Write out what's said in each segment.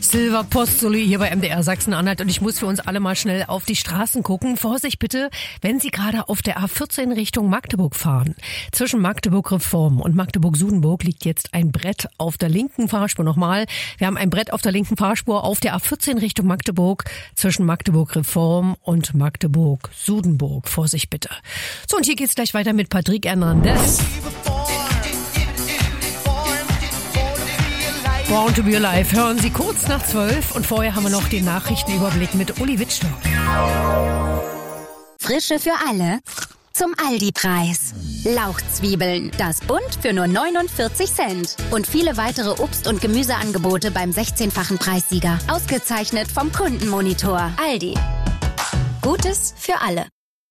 Silva Postoli hier bei MDR Sachsen-Anhalt und ich muss für uns alle mal schnell auf die Straßen gucken. Vorsicht bitte, wenn Sie gerade auf der A14 Richtung Magdeburg fahren. Zwischen Magdeburg-Reform und Magdeburg-Sudenburg liegt jetzt ein Brett auf der linken Fahrspur. Nochmal, wir haben ein Brett auf der linken Fahrspur auf der A14 Richtung Magdeburg zwischen Magdeburg-Reform und Magdeburg-Sudenburg. Vorsicht bitte. So, und hier geht's gleich weiter mit Patrick Hernandez. Born to be Alive hören Sie kurz nach 12 und vorher haben wir noch den Nachrichtenüberblick mit Uli Wittstock. Frische für alle zum Aldi-Preis. Lauchzwiebeln, das Bund für nur 49 Cent. Und viele weitere Obst- und Gemüseangebote beim 16-fachen Preissieger. Ausgezeichnet vom Kundenmonitor. Aldi. Gutes für alle.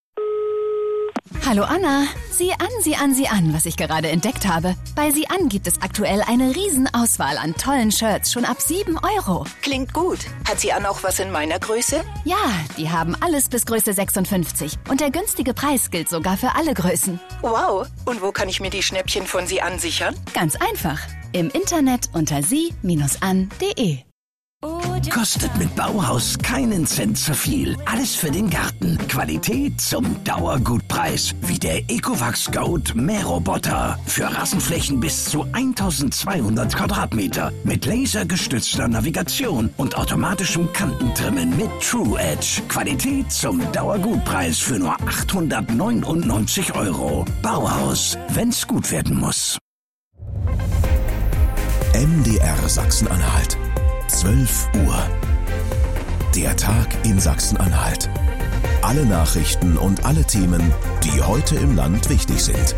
Hallo Anna, sieh an, was ich gerade entdeckt habe. Bei Sieh an gibt es aktuell eine Riesenauswahl an tollen Shirts, schon ab 7 €. Klingt gut. Hat Sieh an auch was in meiner Größe? Ja, die haben alles bis Größe 56. Und der günstige Preis gilt sogar für alle Größen. Wow. Und wo kann ich mir die Schnäppchen von Sieh an sichern? Ganz einfach. Im Internet unter sie-an.de. Kostet mit Bauhaus keinen Cent zu viel. Alles für den Garten. Qualität zum Dauergutpreis. Wie der Ecovacs Goat Mähroboter. Für Rasenflächen bis zu 1200 Quadratmeter. Mit lasergestützter Navigation und automatischem Kantentrimmen mit True Edge. Qualität zum Dauergutpreis für nur 899 €. Bauhaus, wenn's gut werden muss. MDR Sachsen-Anhalt. 12 Uhr. Der Tag in Sachsen-Anhalt. Alle Nachrichten und alle Themen, die heute im Land wichtig sind.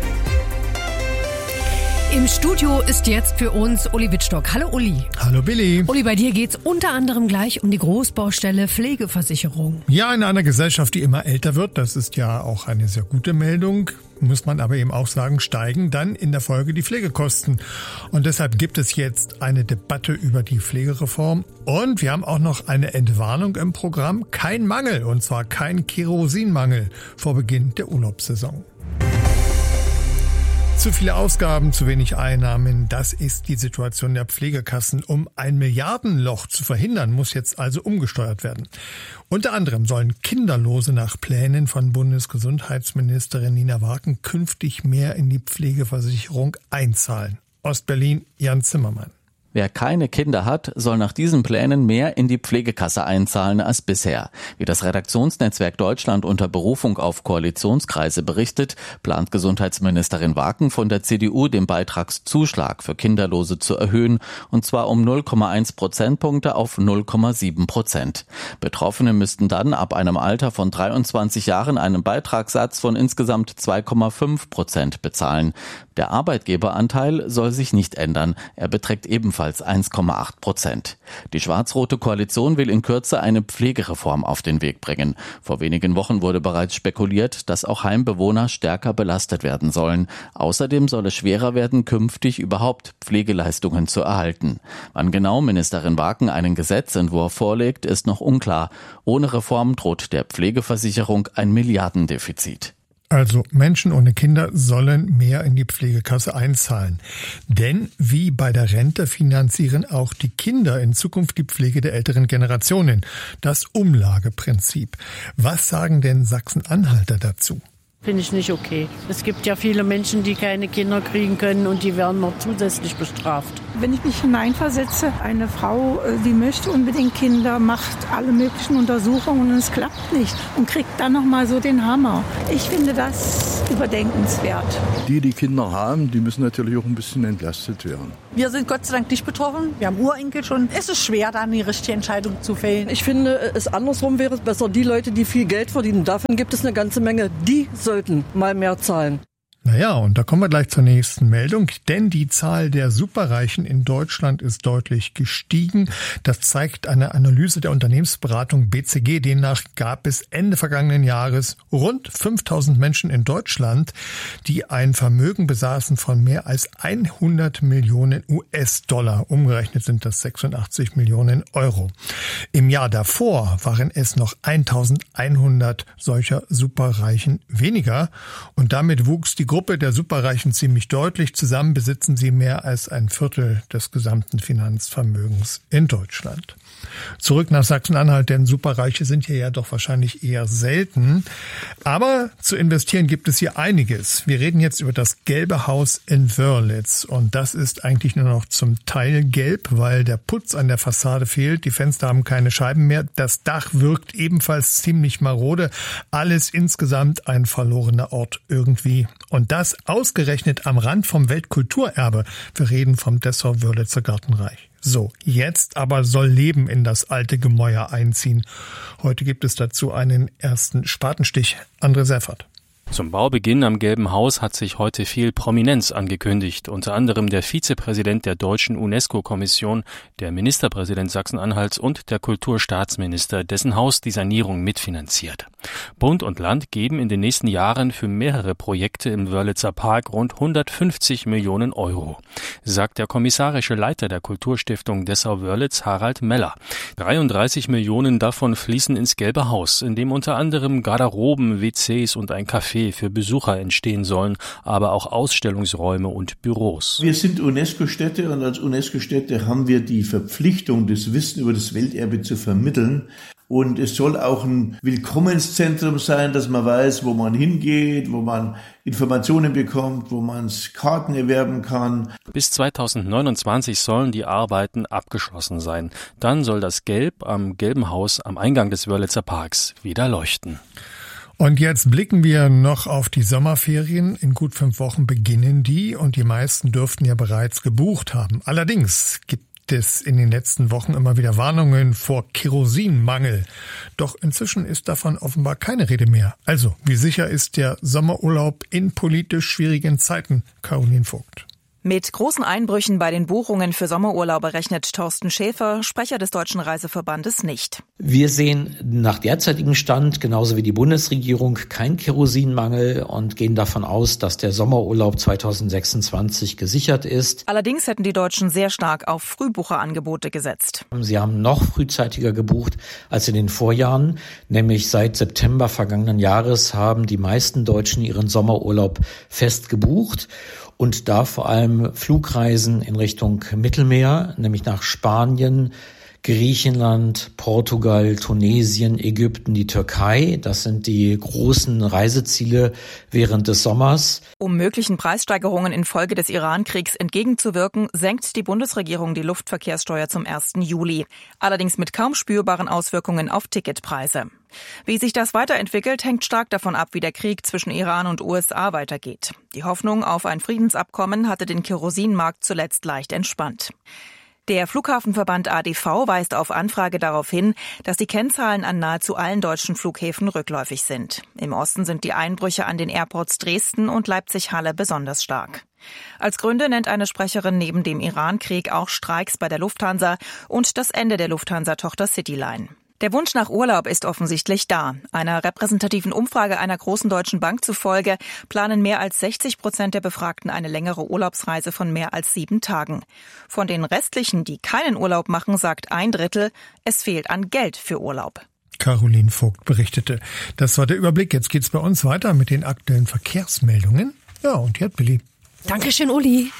Im Studio ist jetzt für uns Uli Wittstock. Hallo Uli. Hallo Billy. Uli, bei dir geht's unter anderem gleich um die Großbaustelle Pflegeversicherung. Ja, in einer Gesellschaft, die immer älter wird, das ist ja auch eine sehr gute Meldung, muss man aber eben auch sagen, steigen dann in der Folge die Pflegekosten. Und deshalb gibt es jetzt eine Debatte über die Pflegereform. Und wir haben auch noch eine Entwarnung im Programm. Kein Mangel, und zwar kein Kerosinmangel vor Beginn der Urlaubssaison. Zu viele Ausgaben, zu wenig Einnahmen, das ist die Situation der Pflegekassen. Um ein Milliardenloch zu verhindern, muss jetzt also umgesteuert werden. Unter anderem sollen Kinderlose nach Plänen von Bundesgesundheitsministerin Nina Wagen künftig mehr in die Pflegeversicherung einzahlen. Ostberlin, Jan Zimmermann. Wer keine Kinder hat, soll nach diesen Plänen mehr in die Pflegekasse einzahlen als bisher. Wie das Redaktionsnetzwerk Deutschland unter Berufung auf Koalitionskreise berichtet, plant Gesundheitsministerin Wagen von der CDU den Beitragszuschlag für Kinderlose zu erhöhen, und zwar um 0,1 Prozentpunkte auf 0,7%. Betroffene müssten dann ab einem Alter von 23 Jahren einen Beitragssatz von insgesamt 2,5% bezahlen. Der Arbeitgeberanteil soll sich nicht ändern. Er beträgt ebenfalls 1,8%. Die schwarz-rote Koalition will in Kürze eine Pflegereform auf den Weg bringen. Vor wenigen Wochen wurde bereits spekuliert, dass auch Heimbewohner stärker belastet werden sollen. Außerdem soll es schwerer werden, künftig überhaupt Pflegeleistungen zu erhalten. Wann genau Ministerin Wagen einen Gesetzentwurf vorlegt, ist noch unklar. Ohne Reform droht der Pflegeversicherung ein Milliardendefizit. Also Menschen ohne Kinder sollen mehr in die Pflegekasse einzahlen. Denn wie bei der Rente finanzieren auch die Kinder in Zukunft die Pflege der älteren Generationen. Das Umlageprinzip. Was sagen denn Sachsen-Anhalter dazu? Finde ich nicht okay. Es gibt ja viele Menschen, die keine Kinder kriegen können und die werden noch zusätzlich bestraft. Wenn ich mich hineinversetze, eine Frau, die möchte unbedingt Kinder, macht alle möglichen Untersuchungen und es klappt nicht und kriegt dann noch mal so den Hammer. Ich finde das überdenkenswert. Die Kinder haben, die müssen natürlich auch ein bisschen entlastet werden. Wir sind Gott sei Dank nicht betroffen. Wir haben Urenkel schon. Es ist schwer, da eine richtige Entscheidung zu fällen. Ich finde, es andersrum wäre es besser. Die Leute, die viel Geld verdienen, davon gibt es eine ganze Menge, die sollten mal mehr zahlen. Naja, und da kommen wir gleich zur nächsten Meldung, denn die Zahl der Superreichen in Deutschland ist deutlich gestiegen. Das zeigt eine Analyse der Unternehmensberatung BCG. Demnach gab es Ende vergangenen Jahres rund 5000 Menschen in Deutschland, die ein Vermögen besaßen von mehr als 100 Millionen US-Dollar. Umgerechnet sind das 86 Millionen Euro. Im Jahr davor waren es noch 1100 solcher Superreichen weniger und damit wuchs die Gruppe der Superreichen ziemlich deutlich. Zusammen besitzen sie mehr als ein Viertel des gesamten Finanzvermögens in Deutschland. Zurück nach Sachsen-Anhalt, denn Superreiche sind hier ja doch wahrscheinlich eher selten. Aber zu investieren gibt es hier einiges. Wir reden jetzt über das Gelbe Haus in Wörlitz. Und das ist eigentlich nur noch zum Teil gelb, weil der Putz an der Fassade fehlt. Die Fenster haben keine Scheiben mehr. Das Dach wirkt ebenfalls ziemlich marode. Alles insgesamt ein verlorener Ort irgendwie. Und das ausgerechnet am Rand vom Weltkulturerbe. Wir reden vom Dessau-Wörlitzer Gartenreich. So, jetzt aber soll Leben in das alte Gemäuer einziehen. Heute gibt es dazu einen ersten Spatenstich. André Seffert. Zum Baubeginn am Gelben Haus hat sich heute viel Prominenz angekündigt, unter anderem der Vizepräsident der deutschen UNESCO-Kommission, der Ministerpräsident Sachsen-Anhalts und der Kulturstaatsminister, dessen Haus die Sanierung mitfinanziert. Bund und Land geben in den nächsten Jahren für mehrere Projekte im Wörlitzer Park rund 150 Millionen Euro, sagt der kommissarische Leiter der Kulturstiftung Dessau-Wörlitz, Harald Meller. 33 Millionen davon fließen ins Gelbe Haus, in dem unter anderem Garderoben, WCs und ein Café für Besucher entstehen sollen, aber auch Ausstellungsräume und Büros. Wir sind UNESCO-Stätte und als UNESCO-Stätte haben wir die Verpflichtung, das Wissen über das Welterbe zu vermitteln. Und es soll auch ein Willkommenszentrum sein, dass man weiß, wo man hingeht, wo man Informationen bekommt, wo man Karten erwerben kann. Bis 2029 sollen die Arbeiten abgeschlossen sein. Dann soll das Gelb am Gelben Haus am Eingang des Wörlitzer Parks wieder leuchten. Und jetzt blicken wir noch auf die Sommerferien. In gut 5 Wochen beginnen die und die meisten dürften ja bereits gebucht haben. Allerdings gibt es in den letzten Wochen immer wieder Warnungen vor Kerosinmangel. Doch inzwischen ist davon offenbar keine Rede mehr. Also, wie sicher ist der Sommerurlaub in politisch schwierigen Zeiten? Caroline Vogt. Mit großen Einbrüchen bei den Buchungen für Sommerurlaube rechnet Thorsten Schäfer, Sprecher des Deutschen Reiseverbandes, nicht. Wir sehen nach derzeitigem Stand, genauso wie die Bundesregierung, keinen Kerosinmangel und gehen davon aus, dass der Sommerurlaub 2026 gesichert ist. Allerdings hätten die Deutschen sehr stark auf Frühbucherangebote gesetzt. Sie haben noch frühzeitiger gebucht als in den Vorjahren, nämlich seit September vergangenen Jahres haben die meisten Deutschen ihren Sommerurlaub fest gebucht. Und da vor allem Flugreisen in Richtung Mittelmeer, nämlich nach Spanien, Griechenland, Portugal, Tunesien, Ägypten, die Türkei. Das sind die großen Reiseziele während des Sommers. Um möglichen Preissteigerungen infolge des Iran-Kriegs entgegenzuwirken, senkt die Bundesregierung die Luftverkehrssteuer zum 1. Juli. Allerdings mit kaum spürbaren Auswirkungen auf Ticketpreise. Wie sich das weiterentwickelt, hängt stark davon ab, wie der Krieg zwischen Iran und USA weitergeht. Die Hoffnung auf ein Friedensabkommen hatte den Kerosinmarkt zuletzt leicht entspannt. Der Flughafenverband ADV weist auf Anfrage darauf hin, dass die Kennzahlen an nahezu allen deutschen Flughäfen rückläufig sind. Im Osten sind die Einbrüche an den Airports Dresden und Leipzig-Halle besonders stark. Als Gründe nennt eine Sprecherin neben dem Iran-Krieg auch Streiks bei der Lufthansa und das Ende der Lufthansa-Tochter Cityline. Der Wunsch nach Urlaub ist offensichtlich da. Einer repräsentativen Umfrage einer großen deutschen Bank zufolge planen mehr als 60% der Befragten eine längere Urlaubsreise von mehr als 7 Tagen. Von den restlichen, die keinen Urlaub machen, sagt 1/3, es fehlt an Geld für Urlaub. Caroline Vogt berichtete. Das war der Überblick. Jetzt geht's bei uns weiter mit den aktuellen Verkehrsmeldungen. Ja, und hier hat Billy. Dankeschön, Uli.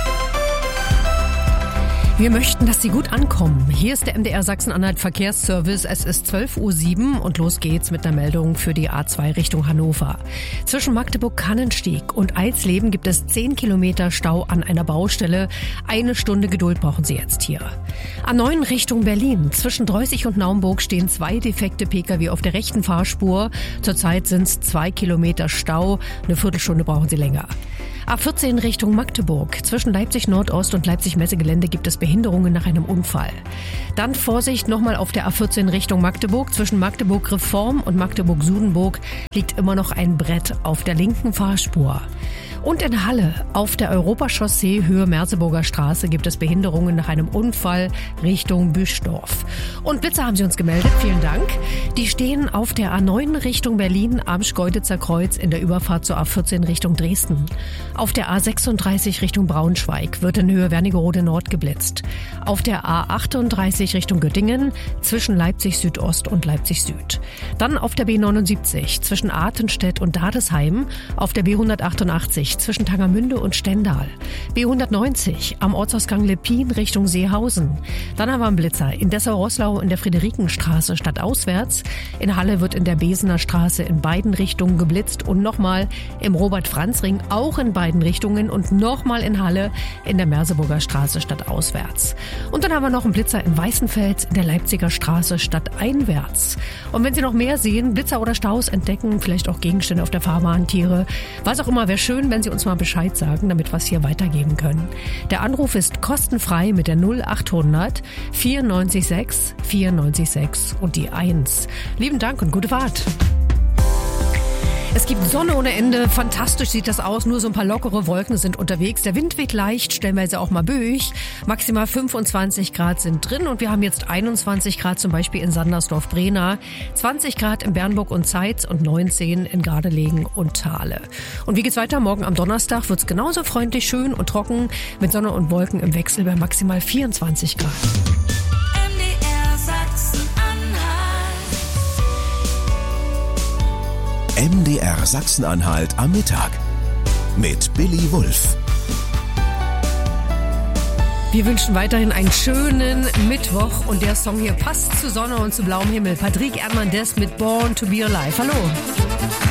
Wir möchten, dass Sie gut ankommen. Hier ist der MDR Sachsen-Anhalt Verkehrsservice. Es ist 12:07 Uhr und los geht's mit einer Meldung für die A2 Richtung Hannover. Zwischen Magdeburg-Kannenstieg und Eisleben gibt es 10 Kilometer Stau an einer Baustelle. 1 Stunde Geduld brauchen Sie jetzt hier. A9 Richtung Berlin. Zwischen Dreußig und Naumburg stehen 2 defekte Pkw auf der rechten Fahrspur. Zurzeit sind es 2 Kilometer Stau. Eine Viertelstunde brauchen Sie länger. A14 Richtung Magdeburg. Zwischen Leipzig Nordost und Leipzig Messegelände gibt es Behinderungen nach einem Unfall. Dann Vorsicht nochmal auf der A14 Richtung Magdeburg. Zwischen Magdeburg Reform und Magdeburg Sudenburg liegt immer noch ein Brett auf der linken Fahrspur. Und in Halle auf der Europachaussee Höhe Merseburger Straße gibt es Behinderungen nach einem Unfall Richtung Büschdorf. Und Blitzer haben Sie uns gemeldet, vielen Dank. Die stehen auf der A9 Richtung Berlin am Schkeuditzer Kreuz in der Überfahrt zur A14 Richtung Dresden. Auf der A36 Richtung Braunschweig wird in Höhe Wernigerode Nord geblitzt. Auf der A38 Richtung Göttingen zwischen Leipzig Südost und Leipzig Süd. Dann auf der B79 zwischen Artenstedt und Dadesheim, auf der B188 zwischen Tangermünde und Stendal, B190 am Ortsausgang Leppin Richtung Seehausen. Dann haben wir einen Blitzer in Dessau-Roßlau in der Friederikenstraße stadtauswärts. In Halle wird in der Besener Straße in beiden Richtungen geblitzt und nochmal im Robert-Franz-Ring auch in beiden Richtungen und nochmal in Halle in der Merseburger Straße stadtauswärts. Und dann haben wir noch einen Blitzer in Weißenfels in der Leipziger Straße stadteinwärts. Und wenn Sie noch mehr sehen, Blitzer oder Staus entdecken, vielleicht auch Gegenstände auf der Fahrbahn, Tiere, was auch immer, wäre schön, wenn Sie uns mal Bescheid sagen, damit wir es hier weitergeben können. Der Anruf ist kostenfrei mit der 0800 94 6 und die 1. Lieben Dank und gute Fahrt. Es gibt Sonne ohne Ende, fantastisch sieht das aus, nur so ein paar lockere Wolken sind unterwegs. Der Wind weht leicht, stellenweise auch mal böig. Maximal 25 Grad sind drin und wir haben jetzt 21 Grad zum Beispiel in Sandersdorf-Brena, 20 Grad in Bernburg und Zeitz und 19 in Gardelegen und Thale. Und wie geht's weiter? Morgen am Donnerstag wird's genauso freundlich, schön und trocken mit Sonne und Wolken im Wechsel bei maximal 24 Grad. MDR Sachsen-Anhalt am Mittag mit Billy Wulff. Wir wünschen weiterhin einen schönen Mittwoch und der Song hier passt zu Sonne und zu blauem Himmel. Patrick Hernandez mit Born to be Alive. Hallo.